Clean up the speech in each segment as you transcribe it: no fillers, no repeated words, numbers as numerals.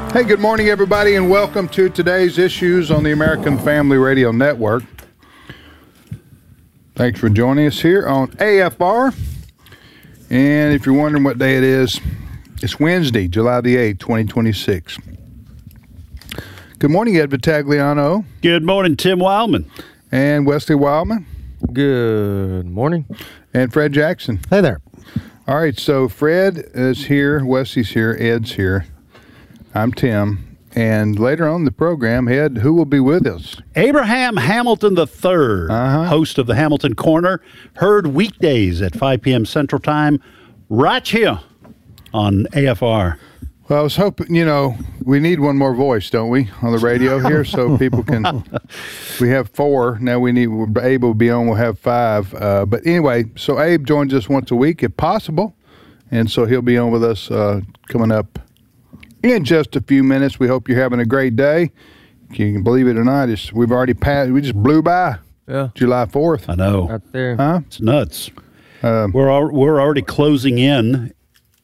Hey, good morning, everybody, and welcome to today's Issues on the American Family Radio Network. Thanks for joining us here on AFR. And if you're wondering what day it is, it's Wednesday, July the 8th, 2026. Good morning, Ed Vitagliano. Good morning, Tim Wildman. And Wesley Wildman. Good morning. And Fred Jackson. Hey there. All right, so Fred is here, Wesley's here, Ed's here. I'm Tim, and later on in the program, Ed, who will be with us? Abraham Hamilton III, host of the Hamilton Corner, heard weekdays at 5 p.m. Central Time, right here on AFR. Well, I was hoping, we need one more voice, don't we, on the radio here, so people can. We have 4 now. We're able to be on. We'll have 5. But anyway, so Abe joins us once a week, if possible, and so he'll be on with us coming up in just a few minutes. We hope you're having a great day. You can believe it or not, we've already passed. We just blew by. Yeah. July 4th. I know. Out there. Huh? It's nuts. We're already closing in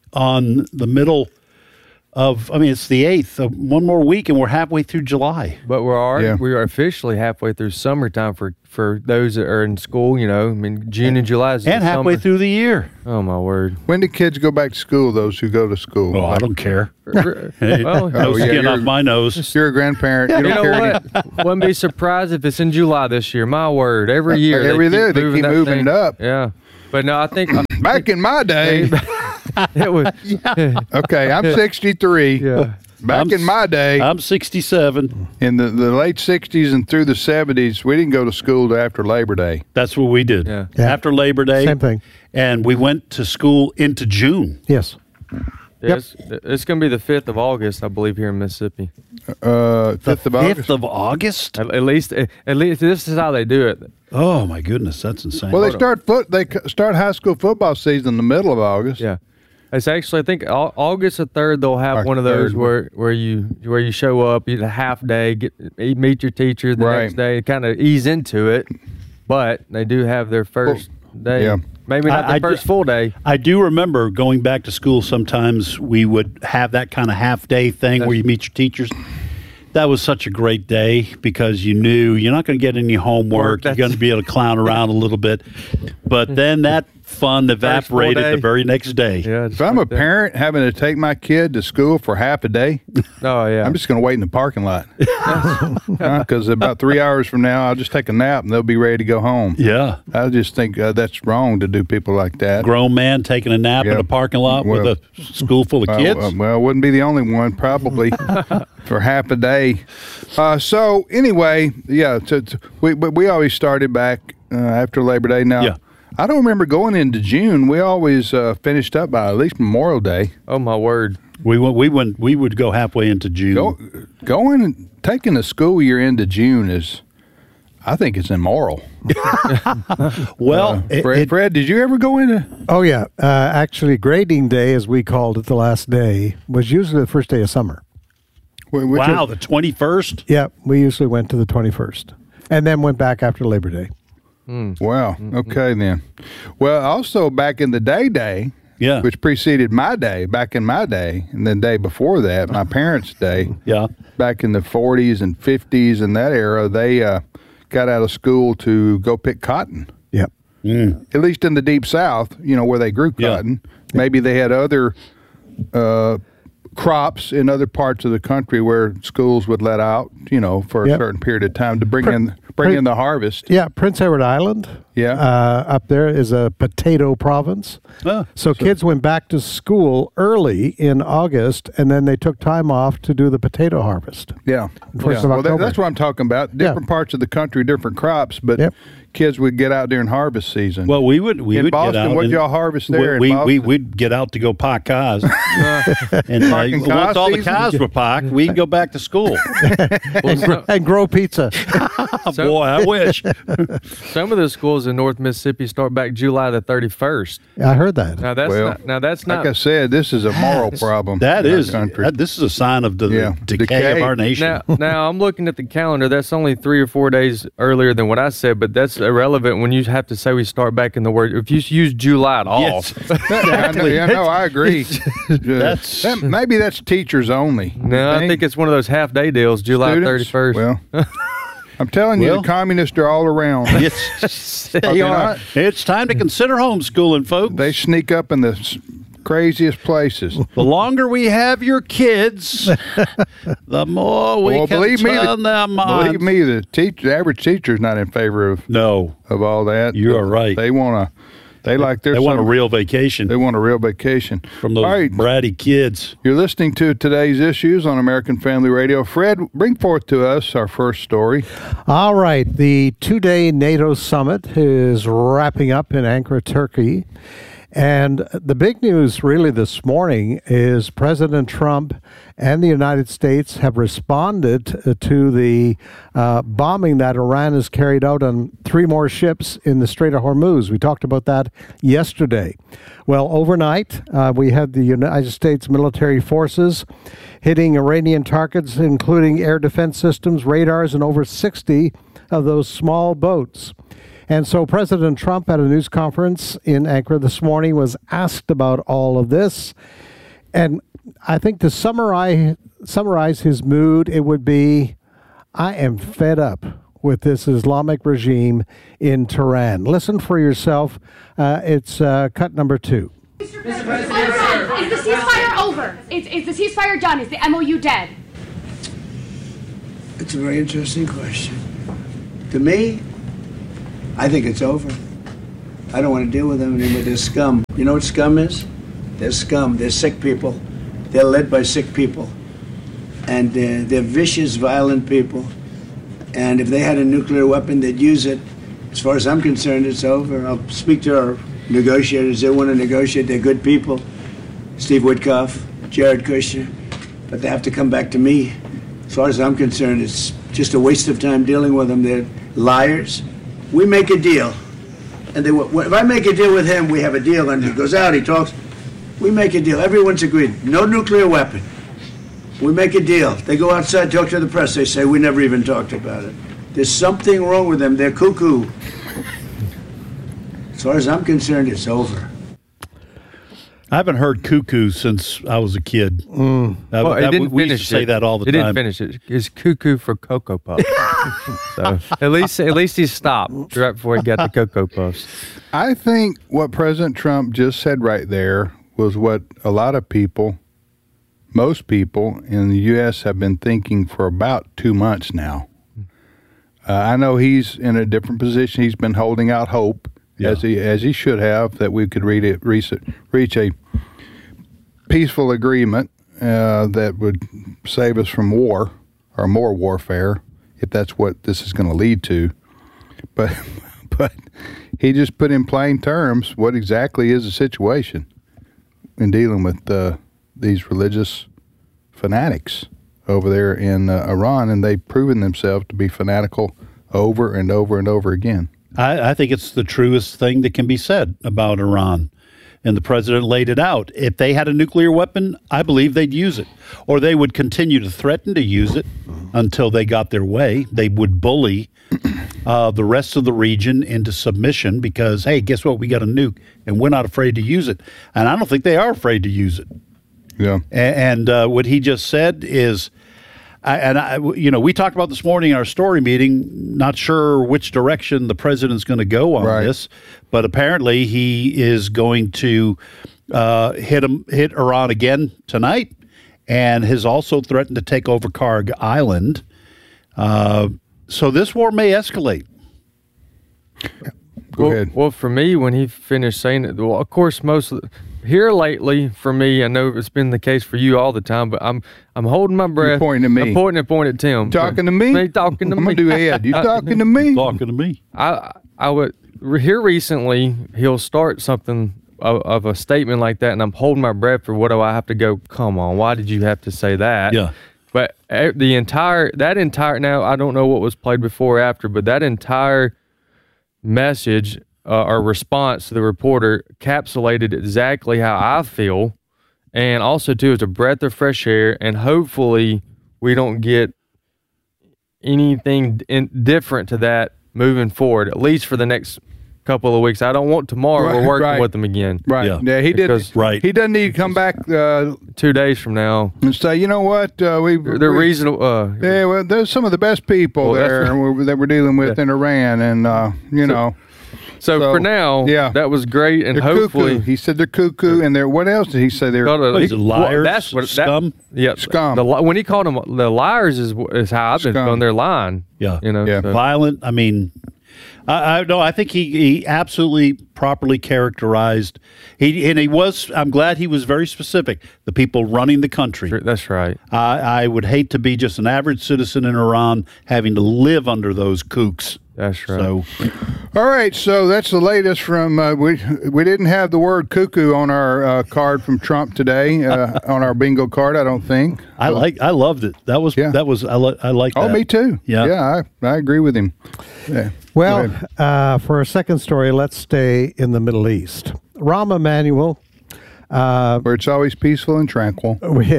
on the middle of. it's the 8th. One more week, and we're halfway through July. But we are officially halfway through summertime for those that are in school. June and July is and halfway summer. through the year. Oh my word! When do kids go back to school? Those who go to school. Oh, I don't care. Well, No skin you're- off my nose. You're a grandparent. You you don't know care. what? Wouldn't be surprised if it's in July this year. My word! Every year, They keep that moving thing. it up. Yeah, but no, I think Back in my day, it was. okay, I'm 63. Yeah. Back in my day, I'm 67. in the late 60s and through the 70s, we didn't go to school till after Labor Day. That's what we did. Yeah. Yeah. After Labor Day. Same thing. And we went to school into June. Yes. Yeah, it's going to be the 5th of August, I believe, here in Mississippi. 5th of August. 5th of August? At least this is how they do it. Oh, my goodness. That's insane. Well, they start high school football season in the middle of August. Yeah, it's actually I think August the 3rd they'll have August one of those 3rd. where you show up, you a half day, meet your teacher the Right. next day, kind of ease into it. But they do have their first day. yeah. Maybe not the first full day. I do remember going back to school. Sometimes we would have that kind of half-day thing where you meet your teachers. That was such a great day because you knew you're not going to get any homework. You're going to be able to clown around a little bit. But then that fun evaporated the very next day. Yeah, If I'm a parent having to take my kid to school for half a day, oh yeah, I'm just going to wait in the parking lot. Because about 3 hours from now, I'll just take a nap and they'll be ready to go home. Yeah. I just think that's wrong to do people like that. Grown man taking a nap in Yeah. a parking lot with Well, a school full of kids. Well, I wouldn't be the only one, probably, for half a day. So anyway, yeah, we always started back after Labor Day. Now, Yeah. I don't remember going into June. We always finished up by at least Memorial Day. oh my word. We would go halfway into June. Taking the school year into June is, I think it's immoral. Well, Fred, did you ever go into? Oh, yeah. Actually, grading day, as we called it the last day, was usually the first day of summer. wow, the 21st? Yeah, we usually went to the 21st and then went back after Labor Day. Wow. Okay, then. Well, also back in the day, Yeah. which preceded my day, back in my day, and the day before that, my parents' day, Yeah. back in the 40s and 50s and that era, they got out of school to go pick cotton. Yep. At least in the deep South, where they grew Yeah. cotton. Maybe they had other crops in other parts of the country where schools would let out, for a Yep. certain period of time to bring in the harvest. Yeah, Prince Edward Island. Yeah. Up there is a potato province. So kids went back to school early in August, and then they took time off to do the potato harvest. Yeah. First of Well, October. that's what I'm talking about. Different parts of the country, different crops, but Yep. kids would get out during harvest season. Well, we would in Boston, get out. what'd y'all harvest there in Boston? We'd get out to go park cars. And Parking car once all the season? cars were parked, we'd go back to school. And grow pizza. Boy, I wish. Some of the schools in North Mississippi start back July the 31st. I heard that. Now that's not. Like I said, this is a moral problem. That in our is. country. This is a sign of the decay of our nation. Now I'm looking at the calendar. That's only 3 or 4 days earlier than what I said, but that's irrelevant when you have to say we start back in the word. If you use July at all, Yes. Exactly. I agree. Maybe that's teachers only. No, I think it's one of those half-day deals, July 31st. Well, I'm telling you, the communists are all around. They are. It's time to consider homeschooling, folks. They sneak up in the craziest places. The longer we have your kids, the more we can turn them on. Believe me, the average teacher is not in favor of all that. You are right. They want a real vacation. They want a real vacation from those bratty kids. You're listening to Today's Issues on American Family Radio. Fred, bring forth to us our first story. All right. The 2-day NATO summit is wrapping up in Ankara, Turkey. And the big news really this morning is President Trump and the United States have responded to the bombing that Iran has carried out on 3 more ships in the Strait of Hormuz. We talked about that yesterday. Well, overnight, we had the United States military forces hitting Iranian targets, including air defense systems, radars, and over 60 of those small boats. And so President Trump at a news conference in Ankara this morning was asked about all of this. And I think to summarize his mood, it would be, I am fed up with this Islamic regime in Tehran. Listen for yourself. It's cut number 2. Mr. President, is the ceasefire over? Is the ceasefire done? Is the MOU dead? It's a very interesting question. To me, I think it's over. I don't want to deal with them anymore. They're scum. You know what scum is? They're scum. They're sick people. They're led by sick people. And they're vicious, violent people. And if they had a nuclear weapon, they'd use it. As far as I'm concerned, it's over. I'll speak to our negotiators. They want to negotiate. They're good people. Steve Witkoff, Jared Kushner. But they have to come back to me. As far as I'm concerned, it's just a waste of time dealing with them. They're liars. We make a deal, and if I make a deal with him, we have a deal, and he goes out, he talks. We make a deal. Everyone's agreed. No nuclear weapon. We make a deal. They go outside, talk to the press. They say, we never even talked about it. There's something wrong with them. They're cuckoo. As far as I'm concerned, it's over. I haven't heard cuckoo since I was a kid. We used to say that all the time. He didn't finish it. It's cuckoo for Cocoa Puffs. So at least he stopped right before he got the Cocoa Puffs. I think what President Trump just said right there was what a lot of people, most people in the U.S. have been thinking for about 2 months now. I know he's in a different position. He's been holding out hope. As he should have, that we could reach a peaceful agreement that would save us from war or more warfare, if that's what this is going to lead to. But he just put in plain terms what exactly is the situation in dealing with these religious fanatics over there in Iran, and they've proven themselves to be fanatical over and over and over again. I think it's the truest thing that can be said about Iran. And the president laid it out. If they had a nuclear weapon, I believe they'd use it. Or they would continue to threaten to use it until they got their way. They would bully the rest of the region into submission because, hey, guess what? We got a nuke, and we're not afraid to use it. And I don't think they are afraid to use it. Yeah. And what he just said is, we talked about this morning in our story meeting, not sure which direction the president's going to go on this, but apparently he is going to hit Iran again tonight and has also threatened to take over Karg Island. So this war may escalate. Go ahead. Well, for me, when he finished saying it, well, of course, here lately, for me, I know it's been the case for you all the time, but I'm holding my breath. You're pointing at me. I'm pointing at Tim. Talking to me? Me talking to me. I'm going to do Ed. You talking to me? Talking to me. I would, here recently, he'll start something of a statement like that, and I'm holding my breath for what do I have to go, come on, why did you have to say that? Yeah. But that entire, now I don't know what was played before or after, but that entire message or response to the reporter encapsulated exactly how I feel, and also too, it's a breath of fresh air, and hopefully we don't get anything different to that moving forward, at least for the next couple of weeks. I don't want tomorrow we're working with them again. Right. Yeah, he did. Right. He doesn't need to come back 2 days from now and say, you know what, they're reasonable. Yeah, well, there's some of the best people there that we're dealing with in Iran, and So for now, that was great, and hopefully cuckoo. He said they're cuckoo, and they're what else did he say? They're liars. That's what scum. Scum. When he called them the liars is how I've been on their line. Yeah, So. Violent. I mean, I think he absolutely properly characterized. I'm glad he was very specific. The people running the country. That's right. I would hate to be just an average citizen in Iran having to live under those kooks. That's right. So, all right. So that's the latest from. We didn't have the word cuckoo on our card from Trump today on our bingo card. I don't think. I loved it. That was. I like that. Oh, me too. Yeah. I agree with him. Yeah. Well, for our second story, let's stay in the Middle East. Rahm Emanuel. Where it's always peaceful and tranquil.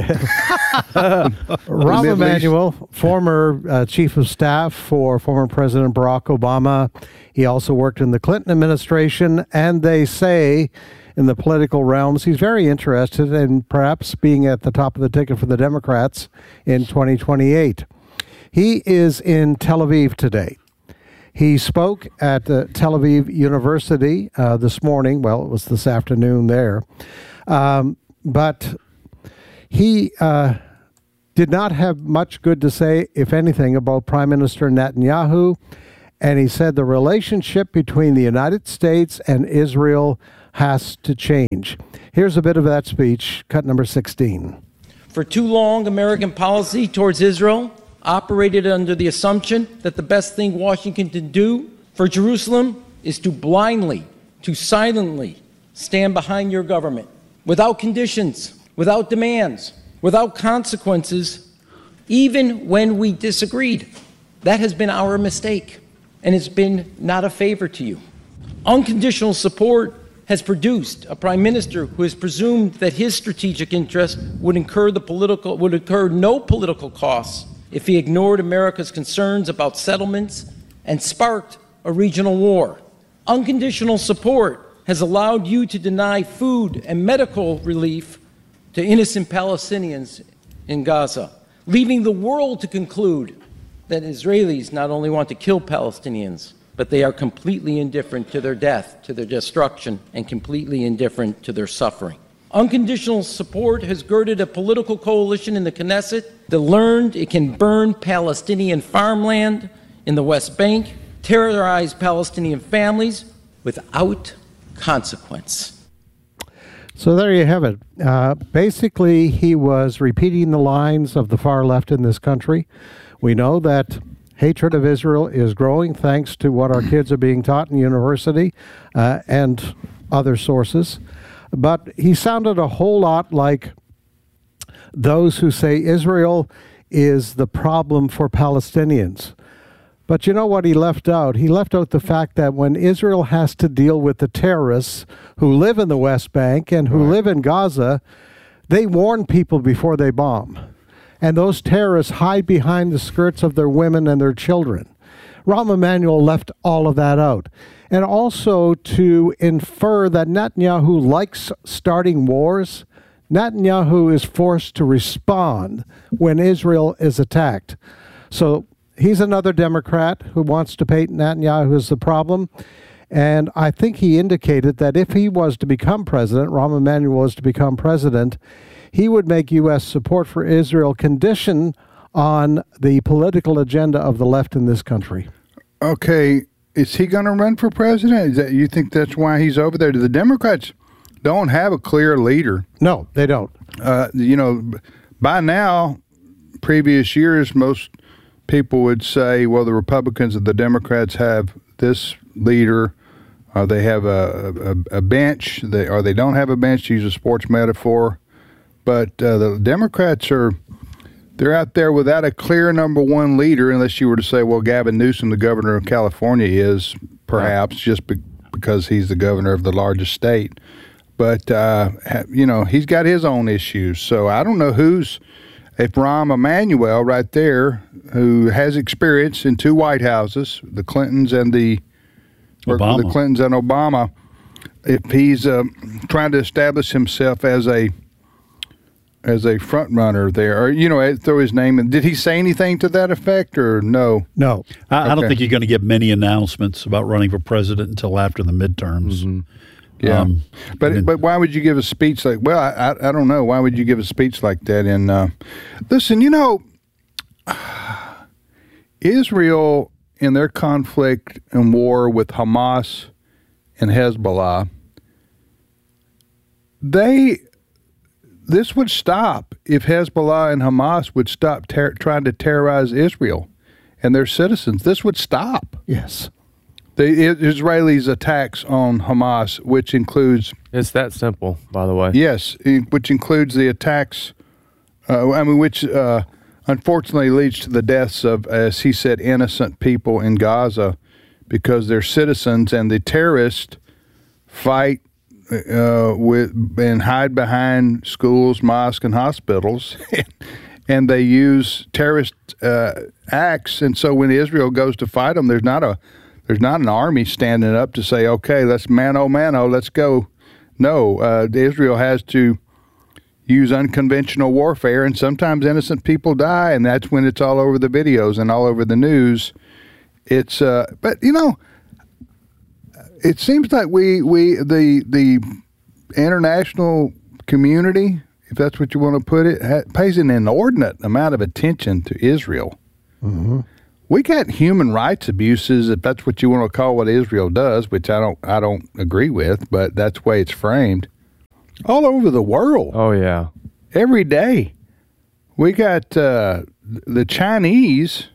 Rahm Emanuel, former chief of staff for former President Barack Obama. He also worked in the Clinton administration, and they say in the political realms he's very interested in perhaps being at the top of the ticket for the Democrats in 2028. He is in Tel Aviv today. He spoke at Tel Aviv University this morning. Well, it was this afternoon there. But he did not have much good to say, if anything, about Prime Minister Netanyahu. And he said the relationship between the United States and Israel has to change. Here's a bit of that speech, cut number 16. For too long, American policy towards Israel operated under the assumption that the best thing Washington can do for Jerusalem is to blindly, to silently stand behind your government, without conditions, without demands, without consequences, even when we disagreed. That has been our mistake, and it's been not a favor to you. Unconditional support has produced a prime minister who has presumed that his strategic interest would incur no political costs if he ignored America's concerns about settlements and sparked a regional war. Unconditional support has allowed you to deny food and medical relief to innocent Palestinians in Gaza, leaving the world to conclude that Israelis not only want to kill Palestinians, but they are completely indifferent to their death, to their destruction, and completely indifferent to their suffering. Unconditional support has girded a political coalition in the Knesset that learned it can burn Palestinian farmland in the West Bank, terrorize Palestinian families without consequence. So there you have it. Basically, he was repeating the lines of the far left in this country. We know that hatred of Israel is growing thanks to what our kids are being taught in university and other sources. But he sounded a whole lot like those who say Israel is the problem for Palestinians. But you know what he left out? He left out the fact that when Israel has to deal with the terrorists who live in the West Bank and who live in Gaza, they warn people before they bomb. And those terrorists hide behind the skirts of their women and their children. Rahm Emanuel left all of that out. And also to infer that Netanyahu likes starting wars. Netanyahu is forced to respond when Israel is attacked. So he's another Democrat who wants to paint Netanyahu as the problem. And I think he indicated that if he was to become president, Rahm Emanuel was to become president, he would make U.S. support for Israel condition on the political agenda of the left in this country. Okay, is he going to run for president? You think that's why he's over there? The Democrats don't have a clear leader. No, they don't. By now, previous years, most people would say, well, the Republicans and the Democrats have this leader, they have a bench, or they don't have a bench, to use a sports metaphor. But the Democrats they're out there without a clear number one leader, unless you were to say, well, Gavin Newsom, the governor of California, is perhaps, just because he's the governor of the largest state. But, he's got his own issues. So I don't know if Rahm Emanuel right there, who has experience in 2 White Houses, the Clintons and Obama, if he's trying to establish himself as a front runner there, or throw his name in. Did he say anything to that effect, or no? No, I don't think you're going to get many announcements about running for president until after the midterms. Mm-hmm. Yeah, but why would you give a speech like? Well, I don't know. Why would you give a speech like that? And listen, Israel in their conflict and war with Hamas and Hezbollah, this would stop if Hezbollah and Hamas would stop trying to terrorize Israel and their citizens. This would stop. Yes. The Israelis' attacks on Hamas, which includes... It's that simple, by the way. Yes, which includes the attacks, which unfortunately leads to the deaths of, as he said, innocent people in Gaza because they're citizens, and the terrorists fight and hide behind schools, mosques, and hospitals, and they use terrorist acts. And so when Israel goes to fight them, there's not an army standing up to say, okay, let's mano, let's go. No, Israel has to use unconventional warfare, and sometimes innocent people die, and that's when it's all over the videos and all over the news. It's, but it seems like the international community, if that's what you want to put it, pays an inordinate amount of attention to Israel. Mm-hmm. We got human rights abuses, if that's what you want to call what Israel does, which I don't agree with, but that's the way it's framed. All over the world. Oh yeah, every day. We got the Chinese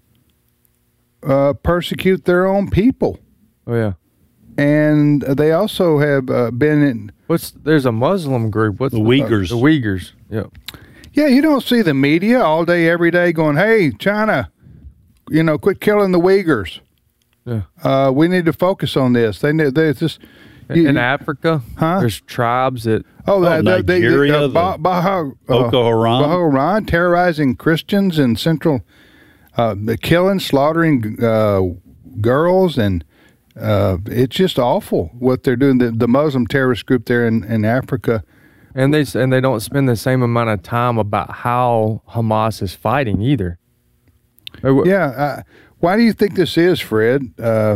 persecute their own people. Oh yeah, and they also have been in. There's a Muslim group. What's the Uyghurs? The Uyghurs. Yeah. Yeah, you don't see the media all day, every day going, "Hey, China, quit killing the Uyghurs." Yeah. We need to focus on this. They just in Africa. Huh? There's tribes that. Nigeria, Boko Haram terrorizing Christians in central, killing, slaughtering girls, and it's just awful what they're doing. The Muslim terrorist group there in Africa. And they don't spend the same amount of time about how Hamas is fighting either. Yeah. Why do you think this is, Fred?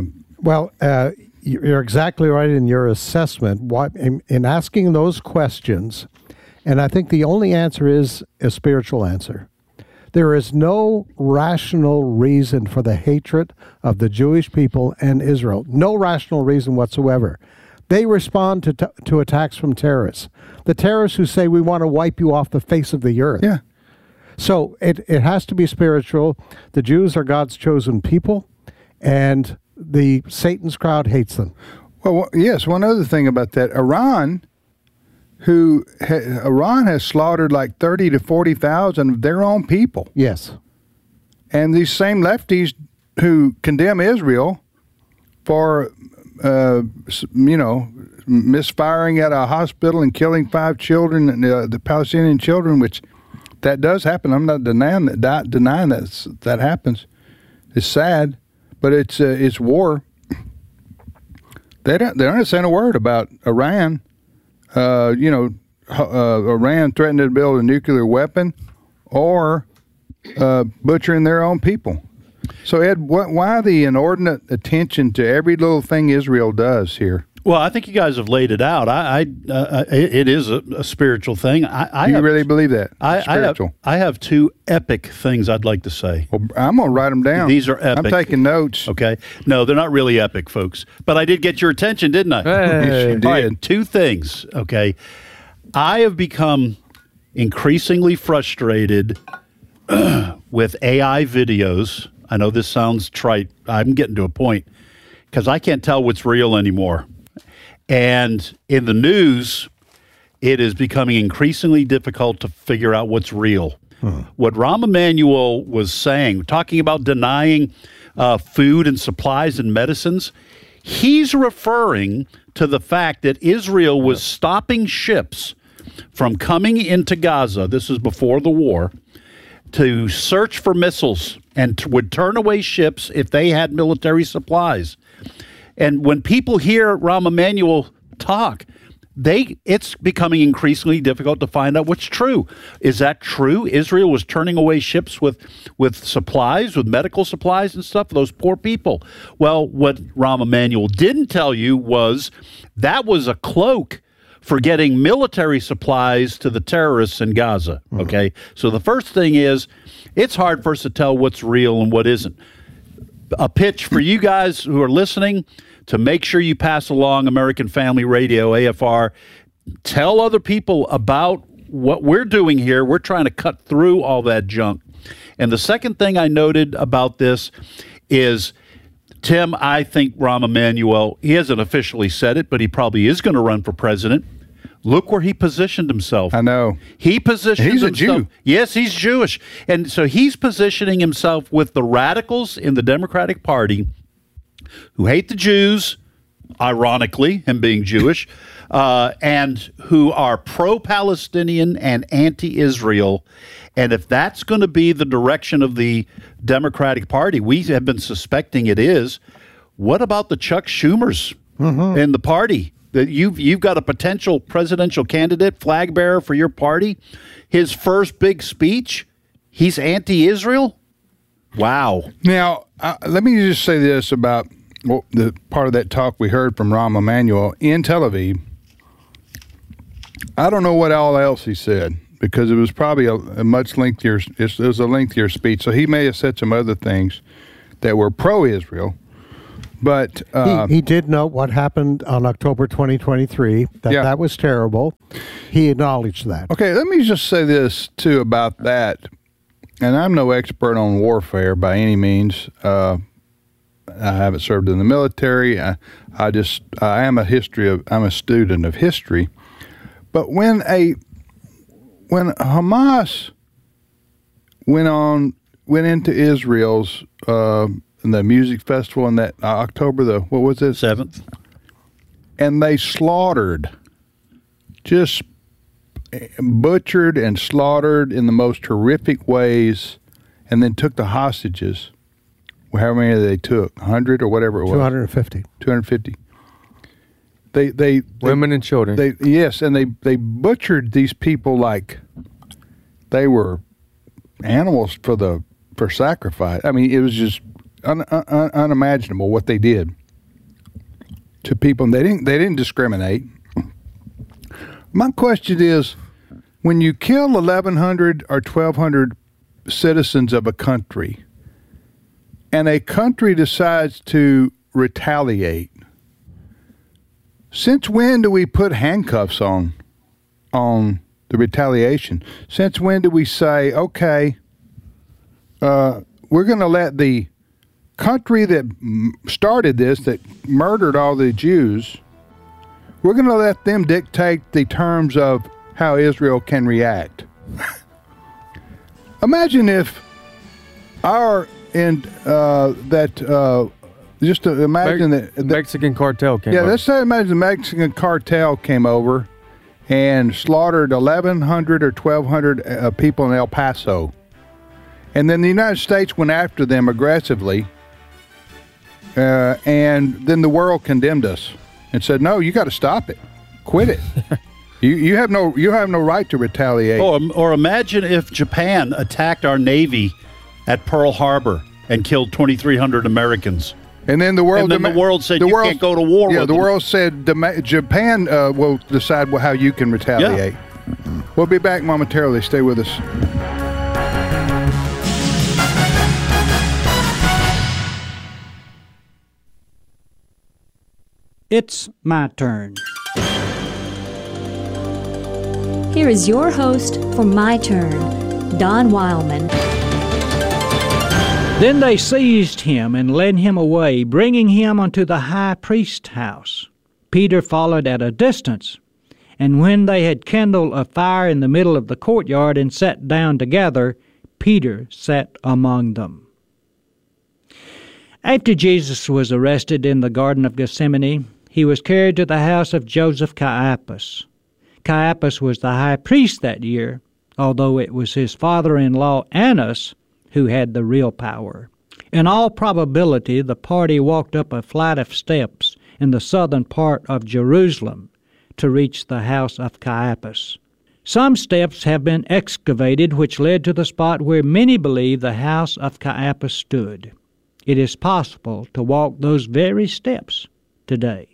You're exactly right in your assessment. In asking those questions, and I think the only answer is a spiritual answer. There is no rational reason for the hatred of the Jewish people and Israel. No rational reason whatsoever. They respond to attacks from terrorists. The terrorists who say, we want to wipe you off the face of the earth. Yeah. So it has to be spiritual. The Jews are God's chosen people, and the Satan's crowd hates them. Well, yes, one other thing about that. Iran has slaughtered like 30 to 40,000 of their own people. Yes. And these same lefties who condemn Israel for misfiring at a hospital and killing 5 children, the Palestinian children, which that does happen. I'm not denying that happens. It's sad, but it's war. They're not saying a word about Iran. Iran threatened to build a nuclear weapon or butchering their own people. So, Ed, why the inordinate attention to every little thing Israel does here? Well, I think you guys have laid it out. It is a spiritual thing. You really believe that? Spiritual. I have 2 epic things I'd like to say. Well, I'm going to write them down. These are epic. I'm taking notes. Okay. No, they're not really epic, folks. But I did get your attention, didn't I? Hey. You did. All right, 2 things, okay? I have become increasingly frustrated with AI videos. I know this sounds trite. I'm getting to a point because I can't tell what's real anymore. And in the news, it is becoming increasingly difficult to figure out what's real. What Rahm Emanuel was saying, talking about denying food and supplies and medicines, He's referring to the fact that Israel was stopping ships from coming into Gaza, this is before the war, to search for missiles and would turn away ships if they had military supplies. And when people hear Rahm Emanuel talk, it's becoming increasingly difficult to find out what's true. Is that true? Israel was turning away ships with supplies, with medical supplies and stuff for those poor people. Well, what Rahm Emanuel didn't tell you was that was a cloak for getting military supplies to the terrorists in Gaza. Okay? So the first thing is, it's hard for us to tell what's real and what isn't. A pitch for you guys who are listening to make sure you pass along American Family Radio, AFR. Tell other people about what we're doing here. We're trying to cut through all that junk. And the second thing I noted about this is, Tim, I think Rahm Emanuel, he hasn't officially said it, but he probably is going to run for president. Look where he positioned himself. I know. He positioned himself. He's a Jew. Yes, he's Jewish. And so he's positioning himself with the radicals in the Democratic Party who hate the Jews, ironically, him being Jewish, and who are pro-Palestinian and anti-Israel. And if that's going to be the direction of the Democratic Party, we have been suspecting it is, what about the Chuck Schumers in the party? That you've got a potential presidential candidate, flag bearer for your party. His first big speech, he's anti-Israel? Wow. Now, let me just say this about the part of that talk we heard from Rahm Emanuel in Tel Aviv. I don't know what all else he said, because it was probably a much lengthier, it was a lengthier speech. So he may have said some other things that were pro-Israel. But he did note what happened on October 2023, that was terrible. He acknowledged that. Okay, let me just say this, too, about that. And I'm no expert on warfare by any means. I haven't served in the military. I'm a student of history. But when Hamas went into Israel's the music festival in that October what was it? 7th. And they just butchered and slaughtered in the most horrific ways, and then took the hostages. How many they took? 100 or whatever it was? 250. 250. They women and children. Yes, and they butchered these people like they were animals for sacrifice. I mean, it was just unimaginable what they did to people. And they didn't discriminate. My question is, when you kill 1,100 or 1,200 citizens of a country, and a country decides to retaliate, since when do we put handcuffs on the retaliation? Since when do we say, okay, we're going to let the country that started this, that murdered all the Jews, we're going to let them dictate the terms of how Israel can react? Imagine if just to imagine the Mexican cartel came over. Let's say imagine the Mexican cartel came over and slaughtered 1,100 or 1,200 people in El Paso. And then the United States went after them aggressively, and then the world condemned us and said, "No, you got to stop it. Quit it. You have no right to retaliate." Or imagine if Japan attacked our Navy at Pearl Harbor and killed 2,300 Americans. And then the world said you can't go to war with them. The world said Japan will decide how you can retaliate. Yeah. We'll be back momentarily. Stay with us. It's my turn. Here is your host for My Turn, Don Wildman. Then they seized him and led him away, bringing him unto the high priest's house. Peter followed at a distance. And when they had kindled a fire in the middle of the courtyard and sat down together, Peter sat among them. After Jesus was arrested in the Garden of Gethsemane, he was carried to the house of Joseph Caiaphas. Caiaphas was the high priest that year, although it was his father-in-law Annas who had the real power. In all probability, the party walked up a flight of steps in the southern part of Jerusalem to reach the house of Caiaphas. Some steps have been excavated which led to the spot where many believe the house of Caiaphas stood. It is possible to walk those very steps today.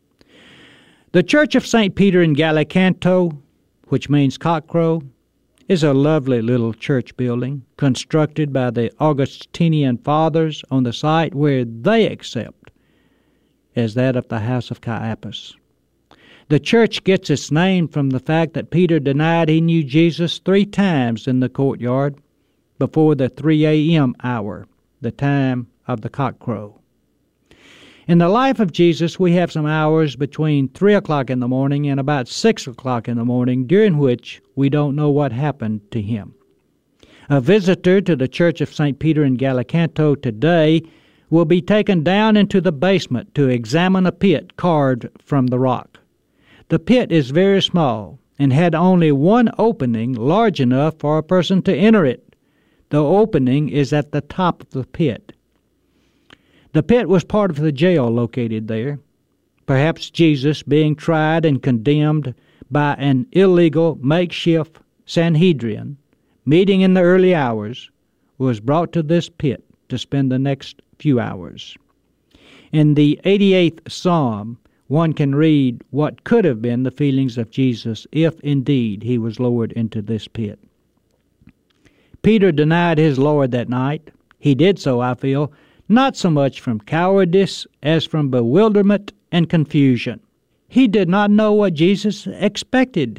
The Church of St. Peter in Gallicanto, which means cockcrow, is a lovely little church building constructed by the Augustinian Fathers on the site where they accept as that of the house of Caiaphas. The church gets its name from the fact that Peter denied he knew Jesus 3 times in the courtyard before the 3 a.m. hour, the time of the cockcrow. In the life of Jesus, we have some hours between 3 o'clock in the morning and about 6 o'clock in the morning, during which we don't know what happened to him. A visitor to the Church of St. Peter in Gallicanto today will be taken down into the basement to examine a pit carved from the rock. The pit is very small and had only one opening large enough for a person to enter it. The opening is at the top of the pit. The pit was part of the jail located there. Perhaps Jesus, being tried and condemned by an illegal makeshift Sanhedrin, meeting in the early hours, was brought to this pit to spend the next few hours. In the 88th Psalm, one can read what could have been the feelings of Jesus if indeed he was lowered into this pit. Peter denied his Lord that night. He did so, I feel, not so much from cowardice as from bewilderment and confusion. He did not know what Jesus expected